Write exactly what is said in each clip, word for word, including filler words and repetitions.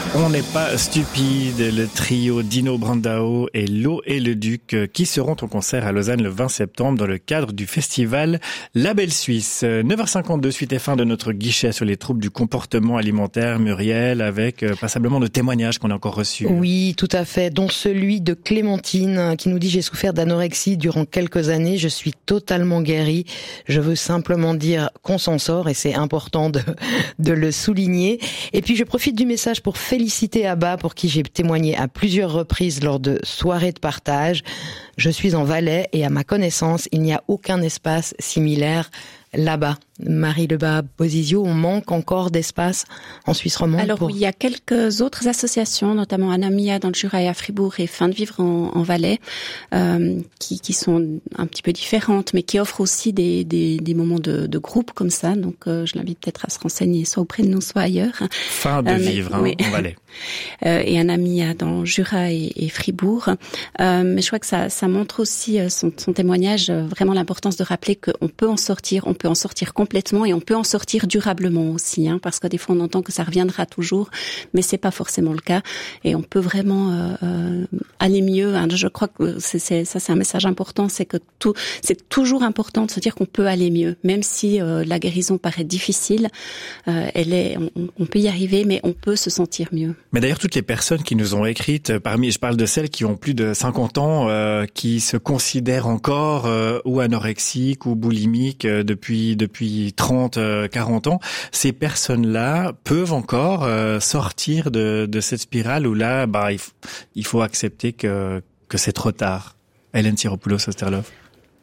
On n'est pas stupide, le trio Dino Brandao et Lo et le Duc qui seront en concert à Lausanne le vingt septembre dans le cadre du festival La Belle Suisse. neuf heures cinquante-deux, suite et fin de notre guichet sur les troubles du comportement alimentaire, Muriel, avec euh, passablement de témoignages qu'on a encore reçus. Oui, tout à fait, dont celui de Clémentine qui nous dit « J'ai souffert d'anorexie durant quelques années, je suis totalement guérie. Je veux simplement dire qu'on s'en sort et c'est important de, de le souligner. » Et puis je profite du message pour féliciter Féliciter Abba, pour qui j'ai témoigné à plusieurs reprises lors de soirées de partage. Je suis en Valais et à ma connaissance, il n'y a aucun espace similaire là-bas. Marie Lebas-Bozizio, on manque encore d'espace en Suisse romande? Alors pour... oui, il y a quelques autres associations, notamment Anamia dans le Jura et à Fribourg et Fin de Vivre en, en Valais, euh, qui, qui sont un petit peu différentes, mais qui offrent aussi des, des, des moments de, de groupe comme ça. Donc euh, je l'invite peut-être à se renseigner, soit auprès de nous, soit ailleurs. Fin de euh, Vivre, hein, oui. en Valais. Euh, et Anamia dans Jura et, et Fribourg. Euh, mais je crois que ça, ça montre aussi euh, son, son témoignage, euh, vraiment l'importance de rappeler qu'on peut en sortir, on peut en sortir complètement et on peut en sortir durablement aussi, hein, parce que des fois on entend que ça reviendra toujours, mais c'est pas forcément le cas et on peut vraiment euh, euh, aller mieux. Hein. Je crois que c'est, c'est, ça c'est un message important, c'est que tout, c'est toujours important de se dire qu'on peut aller mieux, même si euh, la guérison paraît difficile, euh, elle est, on, on peut y arriver, mais on peut se sentir mieux. Mais d'ailleurs, toutes les personnes qui nous ont écrites, parmi, je parle de celles qui ont plus de cinquante ans, euh, qui se considèrent encore euh, ou anorexiques ou boulimiques euh, depuis depuis trente, quarante ans, ces personnes-là peuvent encore euh, sortir de, de cette spirale où là, bah, il, f- il faut accepter que que c'est trop tard. Hélène Siropoulos-Osterloff.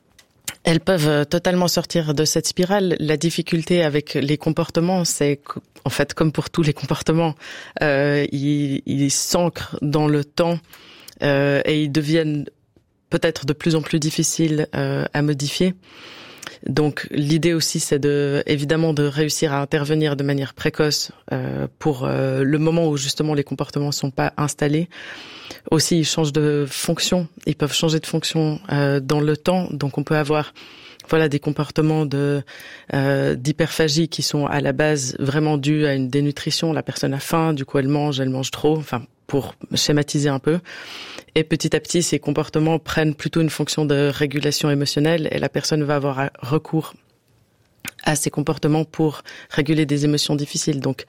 Elles peuvent totalement sortir de cette spirale. La difficulté avec les comportements, c'est qu'en fait, comme pour tous les comportements, euh, ils, ils s'ancrent dans le temps euh, et ils deviennent peut-être de plus en plus difficiles euh, à modifier. Donc l'idée aussi, c'est de évidemment de réussir à intervenir de manière précoce euh, pour euh, le moment où justement les comportements sont pas installés. Aussi, ils changent de fonction. Ils peuvent changer de fonction euh, dans le temps. Donc on peut avoir voilà des comportements de euh, d'hyperphagie qui sont à la base vraiment dus à une dénutrition. La personne a faim, du coup elle mange, elle mange trop. Enfin, pour schématiser un peu. Et petit à petit, ces comportements prennent plutôt une fonction de régulation émotionnelle et la personne va avoir recours à ces comportements pour réguler des émotions difficiles. Donc,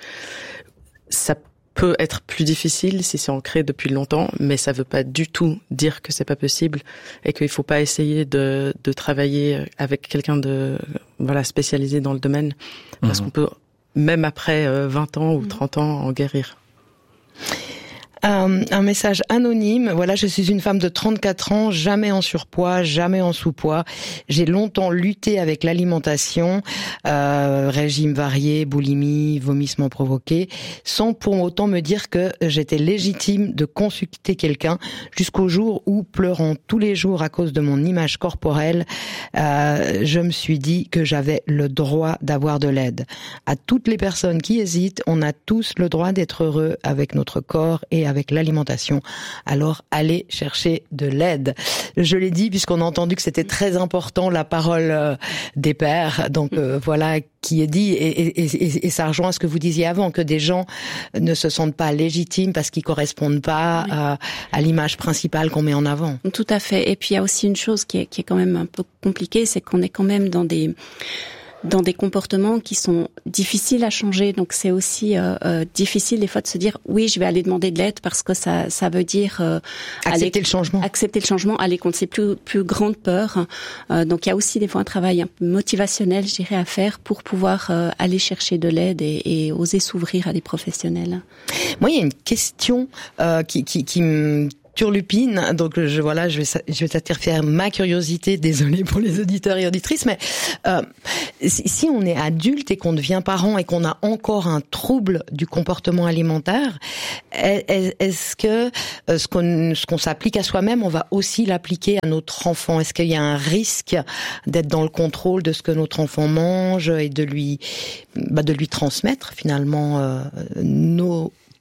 ça peut être plus difficile si c'est ancré depuis longtemps, mais ça veut pas du tout dire que c'est pas possible et qu'il faut pas essayer de, de travailler avec quelqu'un de, voilà, spécialisé dans le domaine. Parce mmh. qu'on peut, même après vingt ans ou trente ans, en guérir. Un, un message anonyme. Voilà, je suis une femme de trente-quatre ans, jamais en surpoids, jamais en sous-poids. J'ai longtemps lutté avec l'alimentation, euh, régime varié, boulimie, vomissements provoqués, sans pour autant me dire que j'étais légitime de consulter quelqu'un, jusqu'au jour où, pleurant tous les jours à cause de mon image corporelle, euh, je me suis dit que j'avais le droit d'avoir de l'aide. À toutes les personnes qui hésitent, on a tous le droit d'être heureux avec notre corps et avec l'alimentation. Alors, allez chercher de l'aide. Je l'ai dit puisqu'on a entendu que c'était très important la parole euh, des pères. Donc euh, voilà qui est dit et, et, et, et ça rejoint ce que vous disiez avant, que des gens ne se sentent pas légitimes parce qu'ils correspondent pas oui. à, à l'image principale qu'on met en avant. Tout à fait. Et puis il y a aussi une chose qui est, qui est quand même un peu compliquée, c'est qu'on est quand même dans des dans des comportements qui sont difficiles à changer. Donc c'est aussi euh, euh, difficile des fois de se dire oui, je vais aller demander de l'aide parce que ça ça veut dire euh, accepter aller, le changement. Accepter le changement, aller contre ses plus plus grandes peurs. Euh, donc il y a aussi des fois un travail un peu motivationnel, je dirais, à faire pour pouvoir euh, aller chercher de l'aide et, et oser s'ouvrir à des professionnels. Moi, il y a une question euh, qui qui qui me turlupine, donc je voilà, je vais je vais satisfaire ma curiosité. Désolée pour les auditeurs et auditrices, mais euh, si, si on est adulte et qu'on devient parent et qu'on a encore un trouble du comportement alimentaire, est, est-ce que ce qu'on ce qu'on s'applique à soi-même, on va aussi l'appliquer à notre enfant? Est-ce qu'il y a un risque d'être dans le contrôle de ce que notre enfant mange et de lui bah, de lui transmettre finalement euh, nos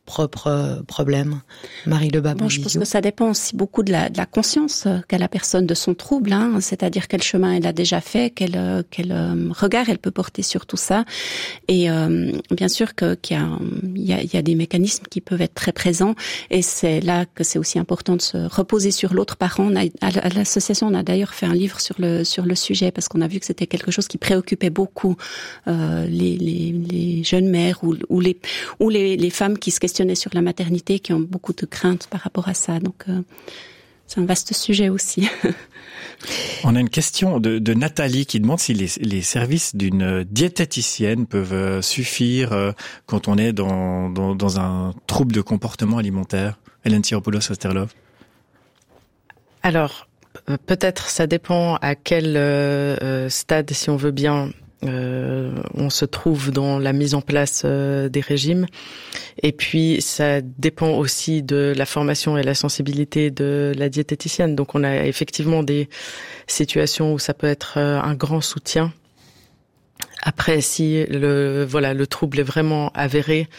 propres problèmes. Marie Lebas. Bon, je pense que ça dépend aussi beaucoup de la, de la conscience qu'a la personne de son trouble, hein, c'est-à-dire quel chemin elle a déjà fait, quel, quel regard elle peut porter sur tout ça. Et euh, bien sûr que, qu'il y a, il y a, il y a des mécanismes qui peuvent être très présents, et c'est là que c'est aussi important de se reposer sur l'autre parent. On a, à l'association, on a d'ailleurs fait un livre sur le sur le sujet parce qu'on a vu que c'était quelque chose qui préoccupait beaucoup euh, les, les, les jeunes mères ou, ou les ou les, les femmes qui se questionnaient sur la maternité, qui ont beaucoup de craintes par rapport à ça. Donc euh, c'est un vaste sujet aussi. On a une question de, de Nathalie qui demande si les, les services d'une diététicienne peuvent suffire quand on est dans, dans, dans un trouble de comportement alimentaire. Hélène Tiropoulos-Osterloff. Alors, peut-être ça dépend à quel euh, stade, si on veut bien, euh, on se trouve dans la mise en place euh, des régimes. Et puis, ça dépend aussi de la formation et la sensibilité de la diététicienne. Donc, on a effectivement des situations où ça peut être un grand soutien. Après, si le voilà le trouble est vraiment avéré,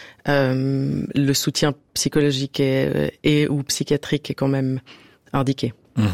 euh, le soutien psychologique et, et ou psychiatrique est quand même indiqué. Mmh.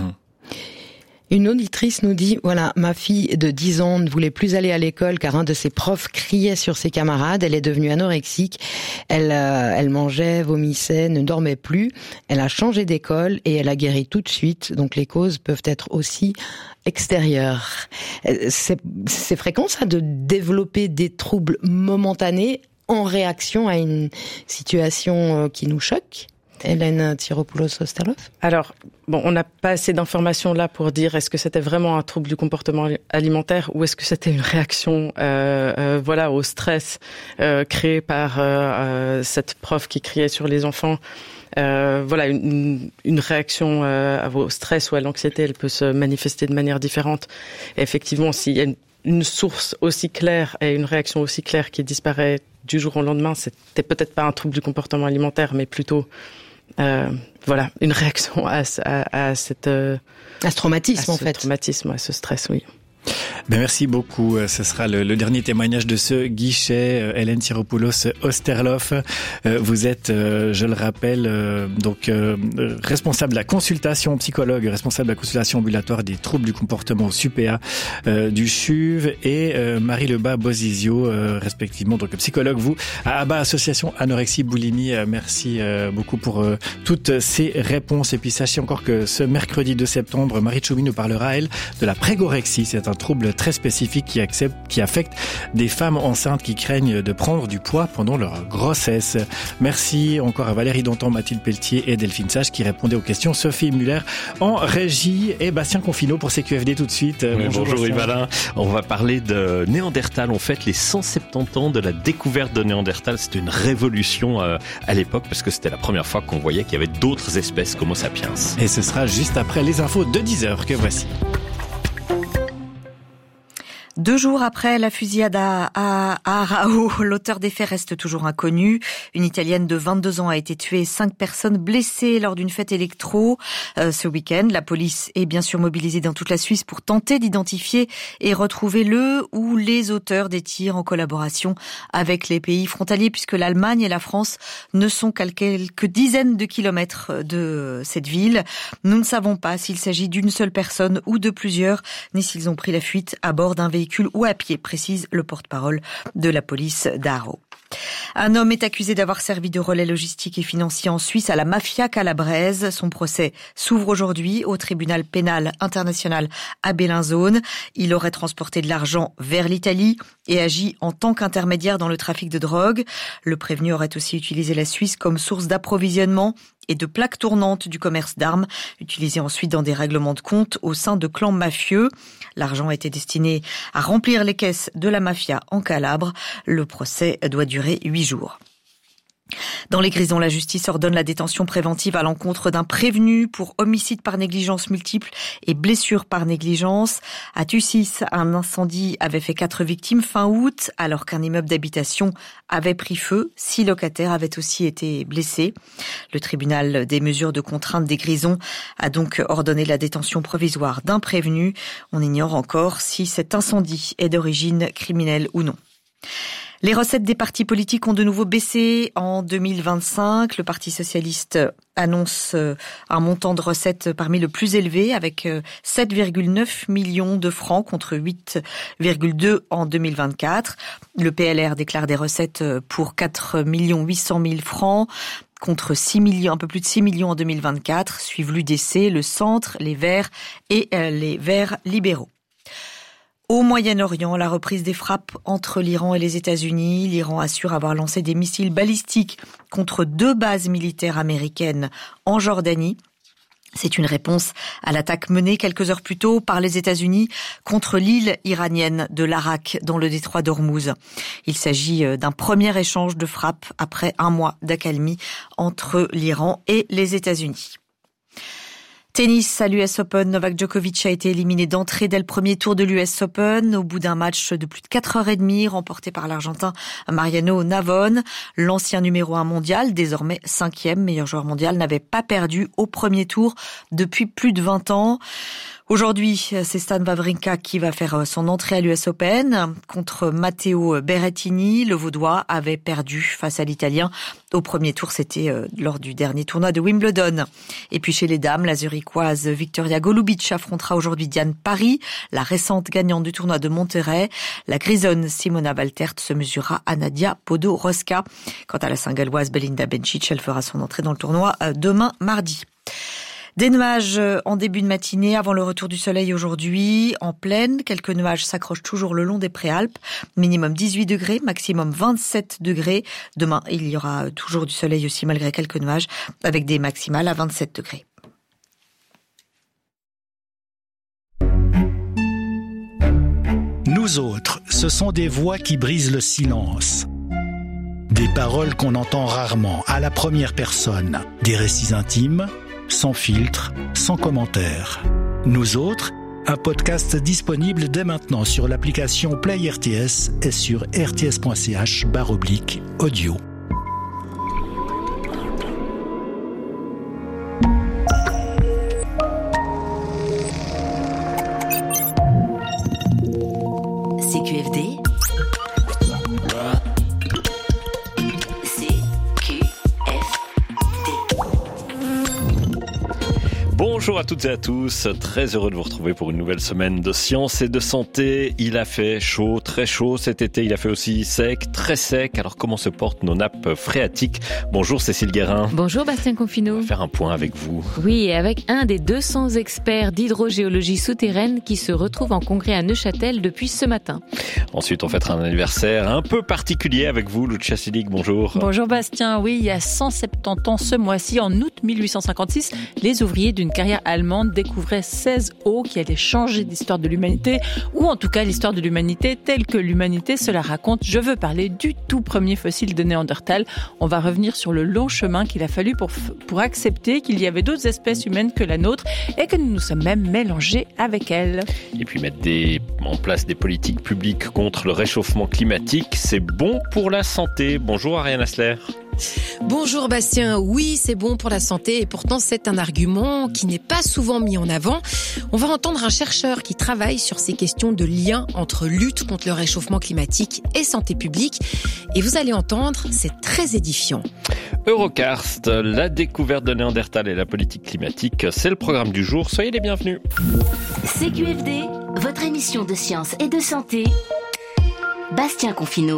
Une auditrice nous dit, voilà, ma fille de dix ans ne voulait plus aller à l'école car un de ses profs criait sur ses camarades. Elle est devenue anorexique. Elle, euh, elle mangeait, vomissait, ne dormait plus. Elle a changé d'école et elle a guéri tout de suite. Donc les causes peuvent être aussi extérieures. C'est, c'est fréquent ça de développer des troubles momentanés en réaction à une situation qui nous choque? Hélène Tiropoulos-Osterloff. Alors, bon, on n'a pas assez d'informations là pour dire est-ce que c'était vraiment un trouble du comportement alimentaire ou est-ce que c'était une réaction, euh, euh, voilà, au stress euh, créé par euh, euh, cette prof qui criait sur les enfants. Euh, voilà, une, une réaction euh, au stress ou à l'anxiété, elle peut se manifester de manière différente. Et effectivement, s'il y a une, une source aussi claire et une réaction aussi claire qui disparaît du jour au lendemain, c'était peut-être pas un trouble du comportement alimentaire, mais plutôt Euh, voilà, une réaction à, à, à cette euh, à ce traumatisme à en ce fait, traumatisme, à ce stress, oui. Ben merci beaucoup. Ce sera le, le dernier témoignage de ce guichet. Hélène Tiropoulos-Osterloff, vous êtes, je le rappelle, donc responsable de la consultation psychologue, responsable de la consultation ambulatoire des troubles du comportement au S U P A euh, du C H U V, et Marie Lebas-Bozizio, euh, respectivement, donc psychologue, vous, à A B A, Association Anorexie Boulimie. Merci euh, beaucoup pour euh, toutes ces réponses. Et puis sachez encore que ce mercredi deux septembre, Marie Tchoumi nous parlera, elle, de la prégorexie. C'est un trouble très spécifique qui, accepte, qui affecte des femmes enceintes qui craignent de prendre du poids pendant leur grossesse. Merci encore à Valérie Danton, Mathilde Pelletier et Delphine Sage qui répondaient aux questions. Sophie Muller en régie et Bastien Confineau pour C Q F D tout de suite. Oui, bonjour bonjour Yvalin. On va parler de Néandertal. On fête les cent soixante-dix ans de la découverte de Néandertal. C'était une révolution euh, à l'époque parce que c'était la première fois qu'on voyait qu'il y avait d'autres espèces qu'Homo sapiens. Et ce sera juste après les infos de dix heures que voici. Deux jours après la fusillade à, à, à Arao, l'auteur des faits reste toujours inconnu. Une Italienne de vingt-deux ans a été tuée et cinq personnes blessées lors d'une fête électro euh, ce week-end. La police est bien sûr mobilisée dans toute la Suisse pour tenter d'identifier et retrouver le ou les auteurs des tirs en collaboration avec les pays frontaliers, puisque l'Allemagne et la France ne sont qu'à quelques dizaines de kilomètres de cette ville. Nous ne savons pas s'il s'agit d'une seule personne ou de plusieurs, ni s'ils ont pris la fuite à bord d'un véhicule ou à pied, précise le porte-parole de la police d'Arao. Un homme est accusé d'avoir servi de relais logistique et financier en Suisse à la mafia calabraise. Son procès s'ouvre aujourd'hui au tribunal pénal international à Bellinzone. Il aurait transporté de l'argent vers l'Italie et agi en tant qu'intermédiaire dans le trafic de drogue. Le prévenu aurait aussi utilisé la Suisse comme source d'approvisionnement et de plaques tournantes du commerce d'armes, utilisées ensuite dans des règlements de compte au sein de clans mafieux. L'argent était destiné à remplir les caisses de la mafia en Calabre. Le procès doit durer huit jours. Dans les Grisons, la justice ordonne la détention préventive à l'encontre d'un prévenu pour homicide par négligence multiple et blessure par négligence. À Tussis, un incendie avait fait quatre victimes fin août, alors qu'un immeuble d'habitation avait pris feu. Six locataires avaient aussi été blessés. Le tribunal des mesures de contrainte des Grisons a donc ordonné la détention provisoire d'un prévenu. On ignore encore si cet incendie est d'origine criminelle ou non. Les recettes des partis politiques ont de nouveau baissé en deux mille vingt-cinq. Le Parti socialiste annonce un montant de recettes parmi le plus élevé avec sept virgule neuf millions de francs contre huit virgule deux en deux mille vingt-quatre. Le P L R déclare des recettes pour quatre millions huit cent mille francs contre six millions, un peu plus de six millions en deux mille vingt-quatre. Suivent l'U D C, le Centre, les Verts et les Verts libéraux. Au Moyen-Orient, la reprise des frappes entre l'Iran et les États-Unis. L'Iran assure avoir lancé des missiles balistiques contre deux bases militaires américaines en Jordanie. C'est une réponse à l'attaque menée quelques heures plus tôt par les États-Unis contre l'île iranienne de l'Arak dans le détroit d'Ormuz. Il s'agit d'un premier échange de frappes après un mois d'accalmie entre l'Iran et les États-Unis. Tennis à l'U S Open, Novak Djokovic a été éliminé d'entrée dès le premier tour de l'U S Open au bout d'un match de plus de quatre heures trente remporté par l'Argentin Mariano Navone. L'ancien numéro un mondial, désormais cinquième meilleur joueur mondial, n'avait pas perdu au premier tour depuis plus de vingt ans. Aujourd'hui, c'est Stan Wawrinka qui va faire son entrée à l'U S Open contre Matteo Berrettini. Le Vaudois avait perdu face à l'Italien au premier tour, c'était lors du dernier tournoi de Wimbledon. Et puis chez les dames, la zurichoise Victoria Golubic affrontera aujourd'hui Diane Parry, la récente gagnante du tournoi de Monterrey. La grisonne Simona Valtert se mesurera à Nadia Podoroska. Quant à la Saint-Galloise Belinda Bencic, elle fera son entrée dans le tournoi demain mardi. Des nuages en début de matinée avant le retour du soleil aujourd'hui. En plaine, quelques nuages s'accrochent toujours le long des Préalpes. Minimum dix-huit degrés, maximum vingt-sept degrés. Demain, il y aura toujours du soleil aussi malgré quelques nuages avec des maximales à vingt-sept degrés. Nous autres, ce sont des voix qui brisent le silence. Des paroles qu'on entend rarement, à la première personne. Des récits intimes, sans filtre, sans commentaire. Nous autres, un podcast disponible dès maintenant sur l'application Play R T S et sur rts.ch barre oblique audio. C Q F D. Bonjour à toutes et à tous, très heureux de vous retrouver pour une nouvelle semaine de science et de santé. Il a fait chaud, très chaud cet été, il a fait aussi sec, très sec. Alors comment se portent nos nappes phréatiques? Bonjour Cécile Guérin. Bonjour Bastien Confineau. On va faire un point avec vous. Oui, et avec un des deux cents experts d'hydrogéologie souterraine qui se retrouve en congrès à Neuchâtel depuis ce matin. Ensuite, on fêtera un anniversaire un peu particulier avec vous, Lucia Selig, bonjour. Bonjour Bastien, oui, il y a cent soixante-dix ans ce mois-ci, en août mille huit cent cinquante-six, les ouvriers d'une carrière allemande découvraient seize eaux qui allaient changer l'histoire de l'humanité, ou en tout cas l'histoire de l'humanité telle que l'humanité se la raconte. Je veux parler du tout premier fossile de Néandertal. On va revenir sur le long chemin qu'il a fallu pour, pour accepter qu'il y avait d'autres espèces humaines que la nôtre et que nous nous sommes même mélangés avec elles. Et puis mettre des, en place des politiques publiques contre le réchauffement climatique, c'est bon pour la santé. Bonjour Ariane Asler. Bonjour Bastien, oui c'est bon pour la santé et pourtant c'est un argument qui n'est pas souvent mis en avant. On va entendre un chercheur qui travaille sur ces questions de lien entre lutte contre le réchauffement climatique et santé publique et vous allez entendre, c'est très édifiant. Eurokarst, la découverte de Néandertal et la politique climatique, c'est le programme du jour, soyez les bienvenus. C Q F D, votre émission de science et de santé. Bastien Confineau.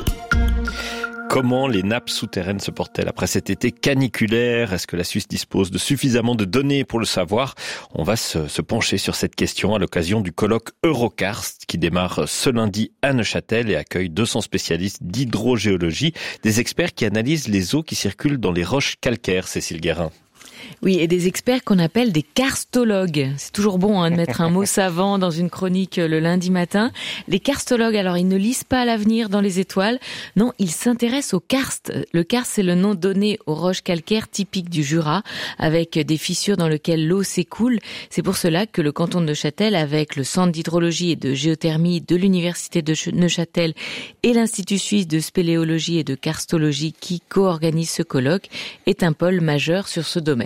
Comment les nappes souterraines se portent-elles après cet été caniculaire? Est-ce que la Suisse dispose de suffisamment de données pour le savoir? On va se, se pencher sur cette question à l'occasion du colloque Eurokarst qui démarre ce lundi à Neuchâtel et accueille deux cents spécialistes d'hydrogéologie, des experts qui analysent les eaux qui circulent dans les roches calcaires. Cécile Guérin. Oui, et des experts qu'on appelle des karstologues. C'est toujours bon hein, de mettre un mot savant dans une chronique le lundi matin. Les karstologues, alors ils ne lisent pas l'avenir dans les étoiles. Non, ils s'intéressent au karst. Le karst, c'est le nom donné aux roches calcaires typiques du Jura, avec des fissures dans lesquelles l'eau s'écoule. C'est pour cela que le canton de Neuchâtel, avec le centre d'hydrologie et de géothermie de l'université de Neuchâtel et l'Institut suisse de spéléologie et de karstologie qui co-organise ce colloque, est un pôle majeur sur ce domaine.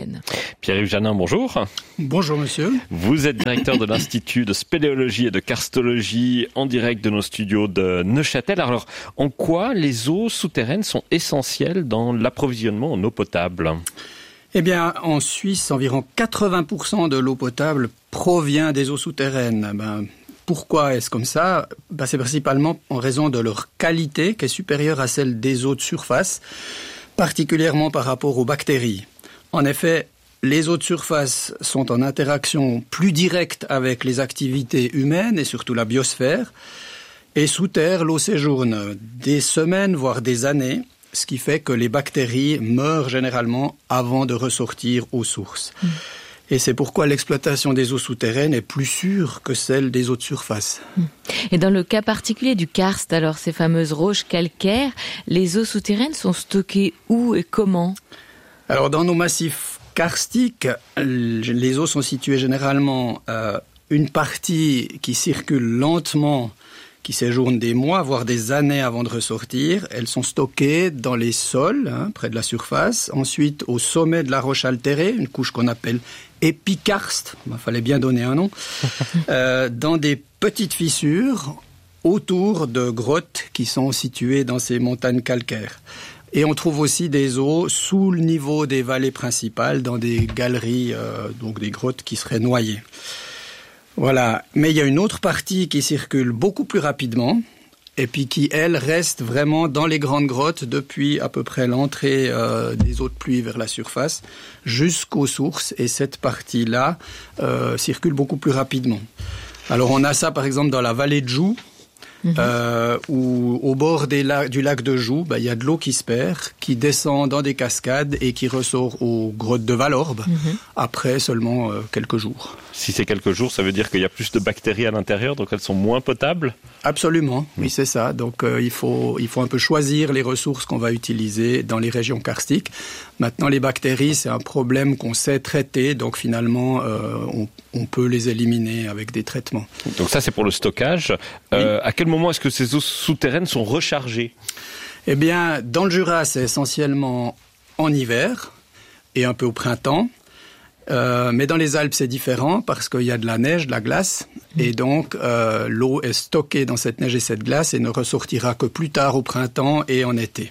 souterraines. Pierre-Yves Janin, bonjour. Bonjour monsieur. Vous êtes directeur de l'Institut de spéléologie et de karstologie en direct de nos studios de Neuchâtel. Alors, en quoi les eaux souterraines sont essentielles dans l'approvisionnement en eau potable ? Eh bien, en Suisse, environ quatre-vingts pour cent de l'eau potable provient des eaux souterraines. Ben, pourquoi est-ce comme ça ? Ben, c'est principalement en raison de leur qualité qui est supérieure à celle des eaux de surface, particulièrement par rapport aux bactéries. En effet, les eaux de surface sont en interaction plus directe avec les activités humaines et surtout la biosphère. Et sous terre, l'eau séjourne des semaines, voire des années, ce qui fait que les bactéries meurent généralement avant de ressortir aux sources. Mmh. Et c'est pourquoi l'exploitation des eaux souterraines est plus sûre que celle des eaux de surface. Et dans le cas particulier du karst, alors ces fameuses roches calcaires, les eaux souterraines sont stockées où et comment ? Alors dans nos massifs karstiques, les eaux sont situées généralement euh, une partie qui circule lentement, qui séjournent des mois, voire des années avant de ressortir. Elles sont stockées dans les sols, hein, près de la surface. Ensuite, au sommet de la roche altérée, une couche qu'on appelle épikarst, il fallait bien donner un nom, euh, dans des petites fissures autour de grottes qui sont situées dans ces montagnes calcaires. Et on trouve aussi des eaux sous le niveau des vallées principales, dans des galeries, euh, donc des grottes qui seraient noyées. Voilà, mais il y a une autre partie qui circule beaucoup plus rapidement et puis qui, elle, reste vraiment dans les grandes grottes depuis à peu près l'entrée euh, des eaux de pluie vers la surface jusqu'aux sources, et cette partie-là euh, circule beaucoup plus rapidement. Alors on a ça par exemple dans la vallée de Joux, Mmh. Euh, où au bord des lacs, du lac de Joux, bah, y a de l'eau qui se perd, qui descend dans des cascades et qui ressort aux grottes de Valorbe mmh. après seulement euh, quelques jours. Si c'est quelques jours, ça veut dire qu'il y a plus de bactéries à l'intérieur, donc elles sont moins potables ? Absolument, mmh. oui c'est ça. Donc euh, il faut il faut un peu choisir les ressources qu'on va utiliser dans les régions karstiques. Maintenant les bactéries, c'est un problème qu'on sait traiter, donc finalement euh, on, on peut les éliminer avec des traitements. Donc ça c'est pour le stockage. Euh, oui. À quel moment est-ce que ces eaux souterraines sont rechargées ? Eh bien, dans le Jura, c'est essentiellement en hiver et un peu au printemps. Euh, mais dans les Alpes, c'est différent parce qu'il y a de la neige, de la glace. Et donc, euh, l'eau est stockée dans cette neige et cette glace et ne ressortira que plus tard au printemps et en été.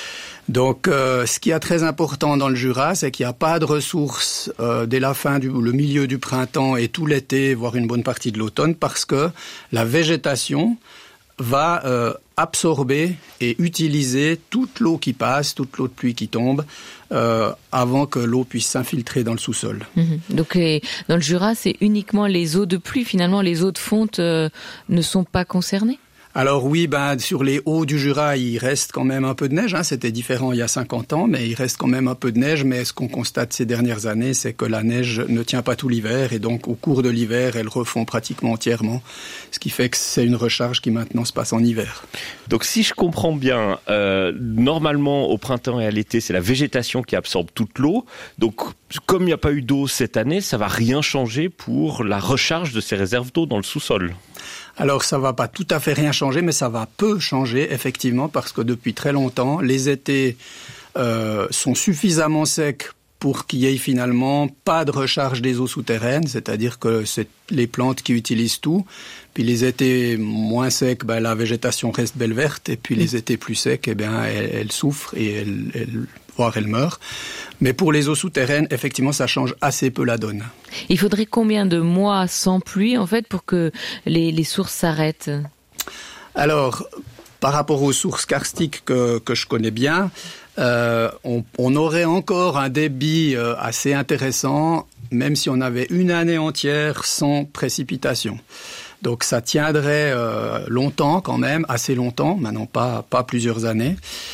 Donc, euh, ce qui est très important dans le Jura, c'est qu'il n'y a pas de ressources euh, dès la fin du le milieu du printemps et tout l'été, voire une bonne partie de l'automne, parce que la végétation va euh, absorber et utiliser toute l'eau qui passe, toute l'eau de pluie qui tombe, euh, avant que l'eau puisse s'infiltrer dans le sous-sol. Mmh. Donc, les, dans le Jura, c'est uniquement les eaux de pluie. Finalement, les eaux de fonte euh, ne sont pas concernées ? Alors oui, ben sur les hauts du Jura, il reste quand même un peu de neige. Hein. C'était différent il y a cinquante ans, mais il reste quand même un peu de neige. Mais ce qu'on constate ces dernières années, c'est que la neige ne tient pas tout l'hiver. Et donc, au cours de l'hiver, elle refond pratiquement entièrement. Ce qui fait que c'est une recharge qui maintenant se passe en hiver. Donc si je comprends bien, euh, normalement au printemps et à l'été, c'est la végétation qui absorbe toute l'eau. Donc comme il n'y a pas eu d'eau cette année, ça va rien changer pour la recharge de ces réserves d'eau dans le sous-sol. Alors ça va pas tout à fait rien changer, mais ça va peu changer effectivement, parce que depuis très longtemps, les étés euh, sont suffisamment secs pour qu'il y ait finalement pas de recharge des eaux souterraines, c'est-à-dire que c'est les plantes qui utilisent tout. Puis les étés moins secs, ben, la végétation reste belle verte, et puis les étés plus secs, eh bien, elle, elle souffre et elle, elle, voire elle meurt. Mais pour les eaux souterraines, effectivement, ça change assez peu la donne. Il faudrait combien de mois sans pluie, en fait, pour que les, les sources s'arrêtent ? Alors, par rapport aux sources karstiques que, que je connais bien, euh, on, on aurait encore un débit euh, assez intéressant, même si on avait une année entière sans précipitation. Donc ça tiendrait euh, longtemps quand même, assez longtemps, maintenant pas, pas plusieurs années.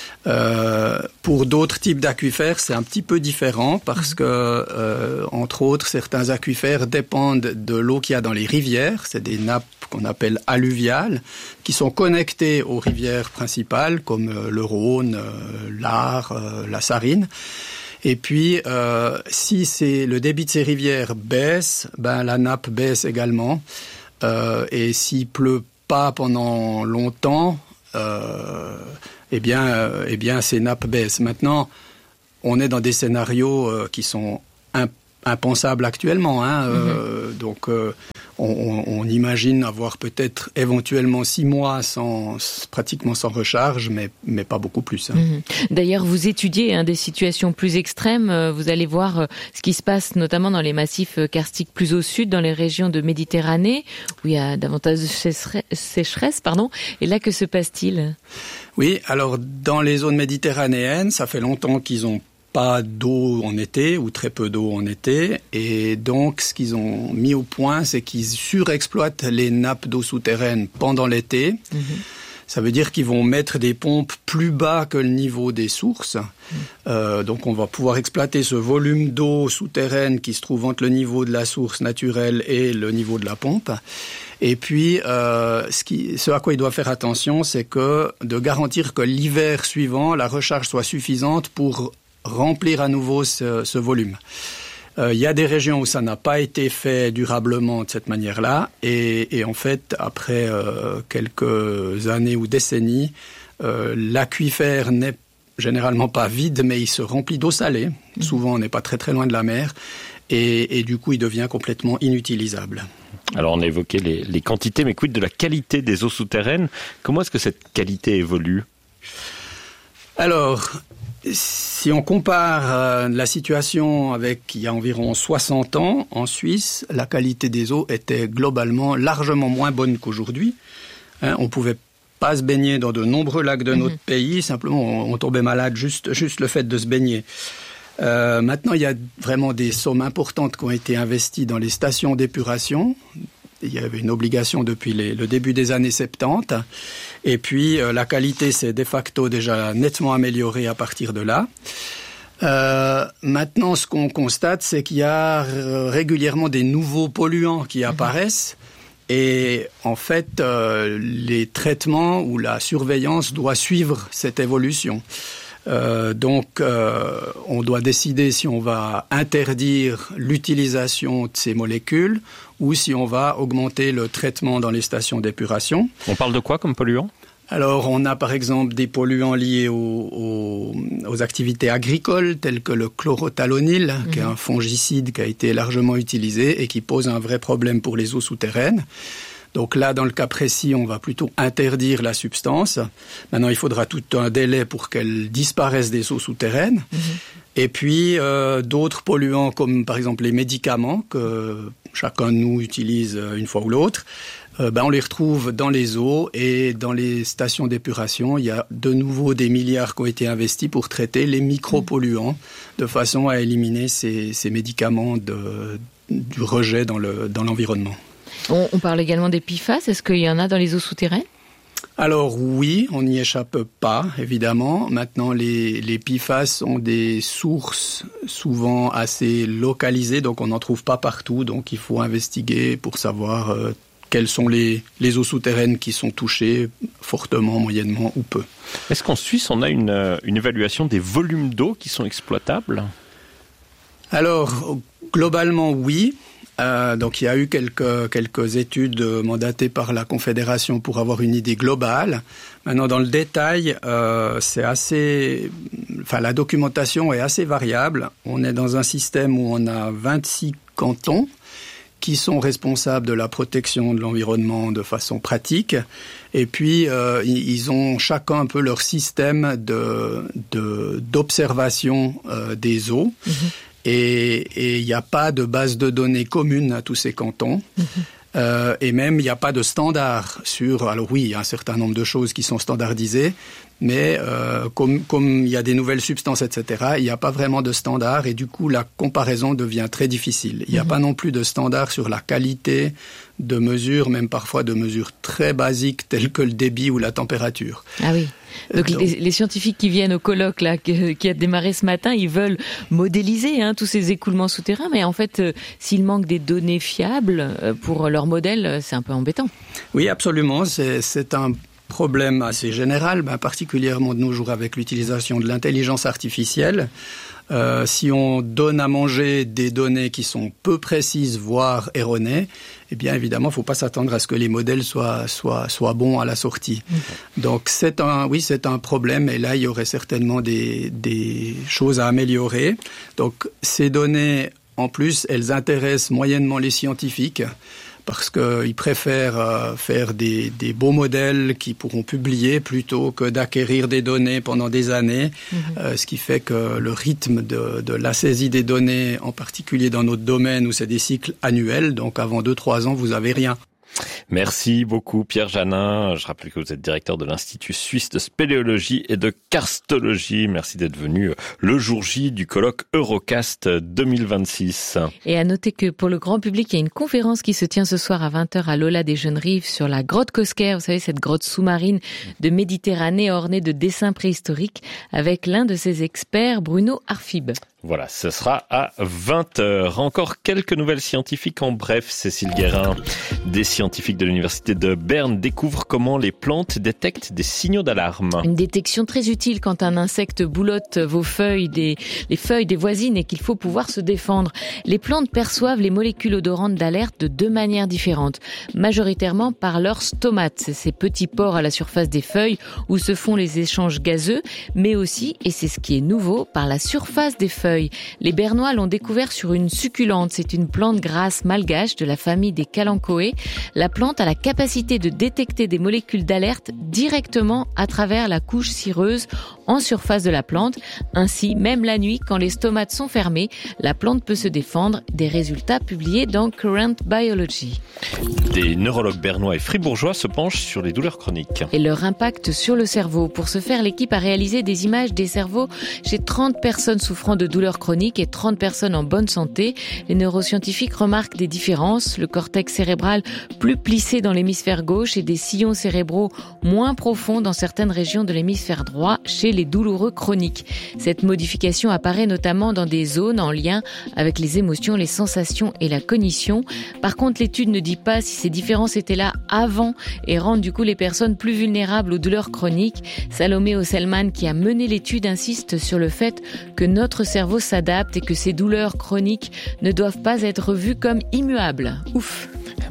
Euh, pour d'autres types d'aquifères, c'est un petit peu différent parce que, euh, entre autres, certains aquifères dépendent de l'eau qu'il y a dans les rivières. C'est des nappes qu'on appelle alluviales, qui sont connectées aux rivières principales comme euh, le Rhône, euh, l'Ar, euh, la Sarine. Et puis, euh, si c'est le débit de ces rivières baisse, ben la nappe baisse également. Euh, et s'il pleut pas pendant longtemps, euh, eh bien, euh, eh bien, ces nappes baissent. Maintenant, on est dans des scénarios euh, qui sont impensable actuellement. Hein. Mm-hmm. Euh, donc, euh, on, on imagine avoir peut-être éventuellement six mois sans, pratiquement sans recharge, mais, mais pas beaucoup plus. Hein. Mm-hmm. D'ailleurs, vous étudiez hein, des situations plus extrêmes. Vous allez voir ce qui se passe notamment dans les massifs karstiques plus au sud, dans les régions de Méditerranée, où il y a davantage de sécheresse. Pardon. Et là, que se passe-t-il ? Oui, alors dans les zones méditerranéennes, ça fait longtemps qu'ils ont pas d'eau en été ou très peu d'eau en été, et donc ce qu'ils ont mis au point, c'est qu'ils surexploitent les nappes d'eau souterraines pendant l'été. Mmh. Ça veut dire qu'ils vont mettre des pompes plus bas que le niveau des sources. Mmh. Euh, donc on va pouvoir exploiter ce volume d'eau souterraine qui se trouve entre le niveau de la source naturelle et le niveau de la pompe. Et puis, euh, ce, qui, ce à quoi il doit faire attention, c'est que de garantir que l'hiver suivant, la recharge soit suffisante pour remplir à nouveau ce, ce volume. Il euh, y a des régions où ça n'a pas été fait durablement de cette manière-là, et, et en fait, après euh, quelques années ou décennies, euh, l'aquifère n'est généralement pas vide, mais il se remplit d'eau salée. Mmh. Souvent, on n'est pas très très loin de la mer, et, et du coup, il devient complètement inutilisable. Alors, on a évoqué les, les quantités, mais quid de la qualité des eaux souterraines ? Comment est-ce que cette qualité évolue ? Alors, si on compare euh, la situation avec il y a environ soixante ans, en Suisse, la qualité des eaux était globalement largement moins bonne qu'aujourd'hui. Hein, on pouvait pas se baigner dans de nombreux lacs de notre mmh. pays, simplement on, on tombait malade juste, juste le fait de se baigner. Euh, maintenant, il y a vraiment des sommes importantes qui ont été investies dans les stations d'épuration. Il y avait une obligation depuis les, le début des années soixante-dix. Et puis, euh, la qualité s'est de facto déjà nettement améliorée à partir de là. Euh, maintenant, ce qu'on constate, c'est qu'il y a euh, régulièrement des nouveaux polluants qui apparaissent. Et en fait, euh, les traitements ou la surveillance doivent suivre cette évolution. Euh, donc, euh, on doit décider si on va interdire l'utilisation de ces molécules ou si on va augmenter le traitement dans les stations d'épuration. On parle de quoi comme polluants ? Alors, on a par exemple des polluants liés aux, aux, aux activités agricoles, tels que le chlorothalonil, mmh. qui est un fongicide qui a été largement utilisé et qui pose un vrai problème pour les eaux souterraines. Donc là, dans le cas précis, on va plutôt interdire la substance. Maintenant, il faudra tout un délai pour qu'elle disparaisse des eaux souterraines. Mmh. Et puis, euh, d'autres polluants, comme par exemple les médicaments, que chacun de nous utilise une fois ou l'autre, euh, ben, on les retrouve dans les eaux et dans les stations d'épuration. Il y a de nouveau des milliards qui ont été investis pour traiter les micropolluants de façon à éliminer ces, ces médicaments de, du rejet dans, le, dans l'environnement. On, on parle également des P F A S. Est-ce qu'il y en a dans les eaux souterraines ? Alors oui, on n'y échappe pas, évidemment. Maintenant, les, les P F A S ont des sources souvent assez localisées, donc on n'en trouve pas partout. Donc il faut investiguer pour savoir euh, quelles sont les, les eaux souterraines qui sont touchées fortement, moyennement ou peu. Est-ce qu'en Suisse, on a une, une évaluation des volumes d'eau qui sont exploitables ? Alors, globalement, oui. Euh, donc il y a eu quelques, quelques études mandatées par la Confédération pour avoir une idée globale. Maintenant, dans le détail, euh, c'est assez, enfin, la documentation est assez variable. On est dans un système où on a vingt-six cantons qui sont responsables de la protection de l'environnement de façon pratique. Et puis, euh, ils ont chacun un peu leur système de, de, d'observation euh, des eaux. Mmh. Et il n'y a pas de base de données commune à tous ces cantons. Mmh. Euh, et même, il n'y a pas de standard sur... Alors oui, il y a un certain nombre de choses qui sont standardisées, mais euh, comme, comme il y a des nouvelles substances, et cetera, il n'y a pas vraiment de standard et du coup, la comparaison devient très difficile. Il n'y a mmh. pas non plus de standard sur la qualité de mesures, même parfois de mesures très basiques telles que le débit ou la température. Ah oui. Donc, Donc les, les scientifiques qui viennent au colloque là, qui, qui a démarré ce matin, ils veulent modéliser hein, tous ces écoulements souterrains, mais en fait, euh, s'il manque des données fiables euh, pour leur modèle, c'est un peu embêtant. Oui, absolument. C'est, c'est un problème assez général, ben, particulièrement de nos jours avec l'utilisation de l'intelligence artificielle. Euh, si on donne à manger des données qui sont peu précises, voire erronées, eh bien évidemment, il ne faut pas s'attendre à ce que les modèles soient, soient, soient bons à la sortie. Mmh. Donc c'est un, oui, c'est un problème et là, il y aurait certainement des, des choses à améliorer. Donc ces données en plus, elles intéressent moyennement les scientifiques parce qu'ils préfèrent euh, faire des, des beaux modèles qui pourront publier plutôt que d'acquérir des données pendant des années, mmh. euh, ce qui fait que le rythme de, de la saisie des données, en particulier dans notre domaine où c'est des cycles annuels, donc avant deux trois ans, vous avez rien. Merci beaucoup Pierre Janin. Je rappelle que vous êtes directeur de l'Institut suisse de spéléologie et de karstologie. Merci d'être venu le jour J du colloque Eurocast deux mille vingt-six. Et à noter que pour le grand public, il y a une conférence qui se tient ce soir à vingt heures à l'Aula des Jeunes Rives sur la grotte Cosquer. Vous savez, cette grotte sous-marine de Méditerranée ornée de dessins préhistoriques avec l'un de ses experts, Bruno Arfib. Voilà, ce sera à vingt heures. Encore quelques nouvelles scientifiques en bref, Cécile Guérin. Des scientifiques de l'université de Berne découvrent comment les plantes détectent des signaux d'alarme. Une détection très utile quand un insecte boulotte vos feuilles, des, les feuilles des voisines et qu'il faut pouvoir se défendre. Les plantes perçoivent les molécules odorantes d'alerte de deux manières différentes. Majoritairement par leurs stomates, c'est ces petits pores à la surface des feuilles où se font les échanges gazeux, mais aussi, et c'est ce qui est nouveau, par la surface des feuilles. Les Bernois l'ont découvert sur une succulente. C'est une plante grasse malgache de la famille des Kalanchoé. La plante a la capacité de détecter des molécules d'alerte directement à travers la couche cireuse en surface de la plante. Ainsi, même la nuit, quand les stomates sont fermés, la plante peut se défendre. Des résultats publiés dans Current Biology. Des neurologues bernois et fribourgeois se penchent sur les douleurs chroniques. Et leur impact sur le cerveau. Pour ce faire, l'équipe a réalisé des images des cerveaux chez trente personnes souffrant de douleurs chroniques et trente personnes en bonne santé. Les neuroscientifiques remarquent des différences. Le cortex cérébral plus plissé dans l'hémisphère gauche et des sillons cérébraux moins profonds dans certaines régions de l'hémisphère droit chez les douloureux chroniques. Cette modification apparaît notamment dans des zones en lien avec les émotions, les sensations et la cognition. Par contre, l'étude ne dit pas si ces différences étaient là avant et rendent du coup les personnes plus vulnérables aux douleurs chroniques. Salomé Osselman, qui a mené l'étude, insiste sur le fait que notre cerveau s'adapte et que ces douleurs chroniques ne doivent pas être vues comme immuables. Ouf!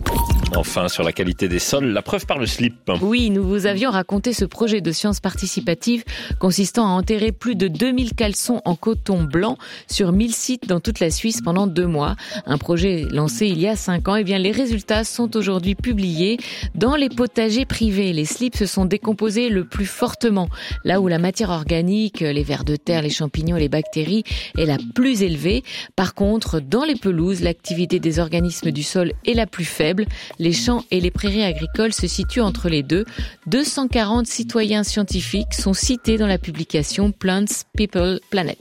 Enfin, sur la qualité des sols, la preuve par le slip. Oui, nous vous avions raconté ce projet de sciences participatives consistant à enterrer plus de deux mille caleçons en coton blanc sur mille sites dans toute la Suisse pendant deux mois. Un projet lancé il y a cinq ans. Eh bien, les résultats sont aujourd'hui publiés dans les potagers privés. Les slips se sont décomposés le plus fortement, là où la matière organique, les vers de terre, les champignons et les bactéries est la plus élevée. Par contre, dans les pelouses, l'activité des organismes du sol est la plus faible. Les champs et les prairies agricoles se situent entre les deux. deux cent quarante citoyens scientifiques sont cités dans la publication Plants, People, Planet.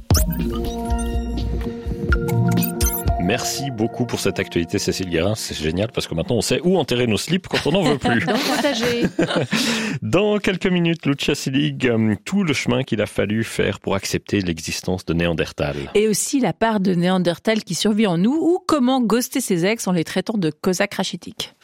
Merci beaucoup pour cette actualité, Cécile Guérin. C'est génial parce que maintenant on sait où enterrer nos slips quand on n'en veut plus. Dans le potager. Dans quelques minutes, Lucia Selig, tout le chemin qu'il a fallu faire pour accepter l'existence de Néandertal. Et aussi la part de Néandertal qui survit en nous ou comment ghoster ses ex en les traitant de cosaques rachitiques.